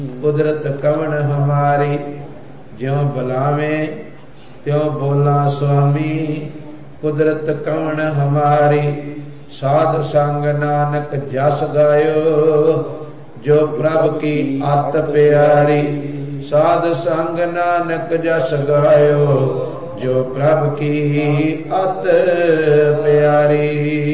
कुदरत कवन हमारी, ज्यों बुलावे त्यों बोला स्वामी। कुदरत कवन हमारी, साध संग नानक जस गायो। जो प्रभ की आत प्यारी, साध संग नानक जस गायो। जो प्रभ की अत प्यारी।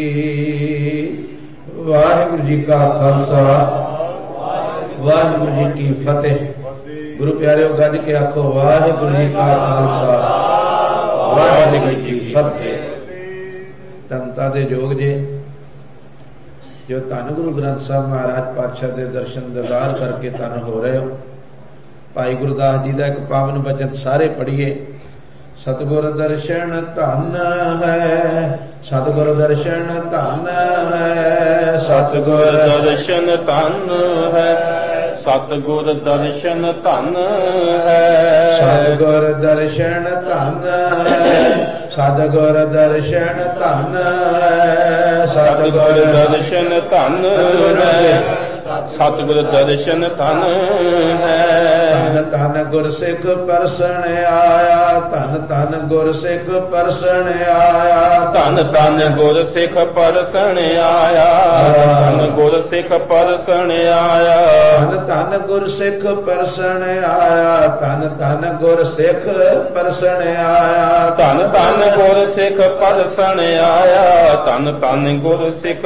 वाहिगुरु जी का खालसा, वाहिगुरु जी की फतेह। गुरु प्यारे गज के आखो वाहिगुरु जी का खालसा, वाहिगुरु जी की फतेह। तनता दे जोग जे जो धन गुरु ग्रंथ साहब महाराज पातशाह के दर्शन दीदार करके धन हो रहे हो। भाई गुरदास जी का एक पावन बचन सारे पढ़िए। सतगुर दर्शन धन है, सतगुर दर्शन धन है, सतगुर दर्शन धन है, सतगुर दर्शन धन है, सतगुर दर्शन धन है, सतगुर दर्शन धन है, सतगुर दर्शन धन है, सतगुर दर्शन धन है। धन धन गुर सिख परसण आया, धन धन गुर सिख परसण आया, धन धन गुर सिख परसण आया, धन गुर सिख परसण आया, धन धन गुर सिख परसण आया, धन धन गुर सिख परसण आया, धन धन गुर सिख परसण आया, धन धन गुर सिख